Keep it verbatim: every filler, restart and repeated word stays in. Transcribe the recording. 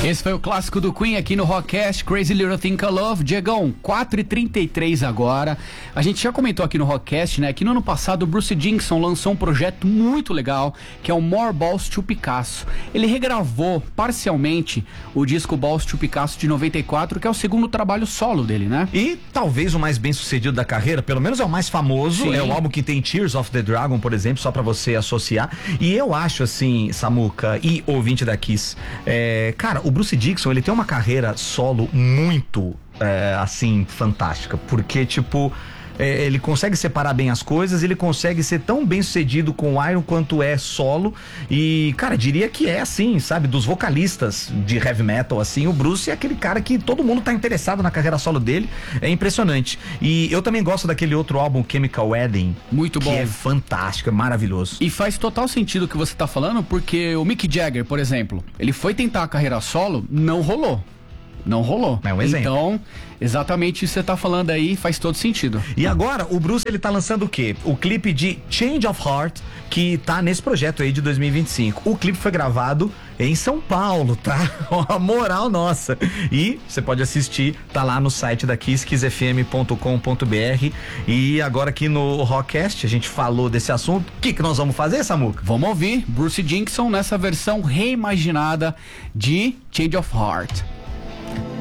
Esse foi o clássico do Queen aqui no Rockcast, Crazy Little Thing Called Love. Diegão, quatro e trinta e três agora. A gente já comentou aqui no Rockcast, né, que no ano passado o Bruce Dickinson lançou um projeto muito legal, que é o More Balls to Picasso. Ele regravou parcialmente o disco Balls to Picasso de noventa e quatro, que é o segundo trabalho solo dele, né? E talvez o mais bem sucedido da carreira, pelo menos é o mais famoso. Sim. É o álbum que tem Tears of the Dragon, por exemplo, só pra você associar. E eu acho assim, Samuca e ouvinte da Kiss, é, cara, o Bruce Dickinson, ele tem uma carreira solo muito, é, assim, fantástica, porque, tipo, é, ele consegue separar bem as coisas, ele consegue ser tão bem sucedido com o Iron quanto é solo, e, cara, diria que é assim, sabe, dos vocalistas de heavy metal, assim, o Bruce é aquele cara que todo mundo tá interessado na carreira solo dele, é impressionante. E eu também gosto daquele outro álbum, Chemical Wedding, muito bom, que é fantástico, é maravilhoso. E faz total sentido o que você tá falando, porque o Mick Jagger, por exemplo, ele foi tentar a carreira solo, não rolou. Não rolou. É um exemplo. Então, exatamente isso que você tá falando aí faz todo sentido. E agora, o Bruce, ele tá lançando o quê? O clipe de Change of Heart, que tá nesse projeto aí de dois mil e vinte e cinco. O clipe foi gravado em São Paulo, tá? A moral nossa. E você pode assistir, tá lá no site da kiss kiss f m ponto com ponto b r. E agora aqui no Rockcast, a gente falou desse assunto. O que que nós vamos fazer, Samuca? Vamos ouvir Bruce Dickinson nessa versão reimaginada de Change of Heart.